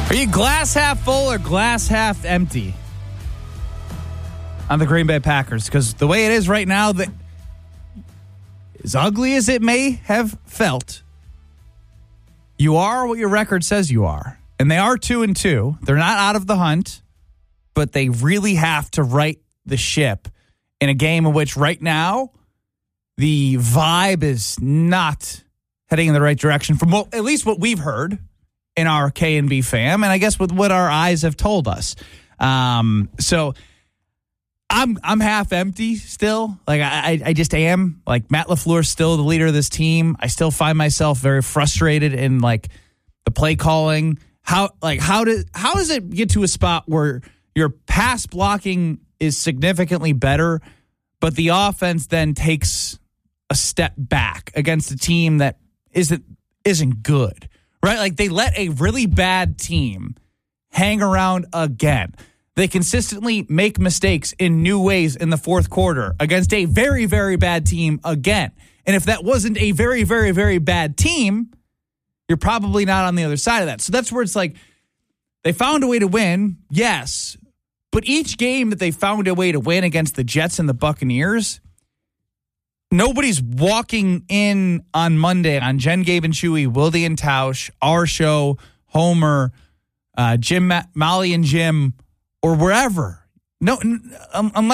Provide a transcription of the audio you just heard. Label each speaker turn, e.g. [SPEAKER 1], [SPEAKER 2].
[SPEAKER 1] Are you glass half full or glass half empty on the Green Bay Packers? Because the way it is right now, that as ugly as it may have felt, you are what your record says you are. And they are 2-2. They're not out of the hunt, but they really have to right the ship in a game in which right now the vibe is not heading in the right direction from at least what we've heard in our K&B fam, and I guess with what our eyes have told us. So I'm half empty still. Like I just am. Like Matt LaFleur is still the leader of this team. I still find myself very frustrated in like the play calling. How does it get to a spot where your pass blocking is significantly better, but the offense then takes a step back against a team that isn't good? Right? Like they let a really bad team hang around again. They consistently make mistakes in new ways in the fourth quarter against a very, very bad team again. And if that wasn't a very, very, very bad team, you're probably not on the other side of that. So that's where it's like they found a way to win, yes, but each game that they found a way to win against the Jets and the Buccaneers, nobody's walking in on Monday on Jen, Gabe, and Chewy, Wildy and Tausch, our show, Homer, Jim, Molly and Jim, or wherever. No, unless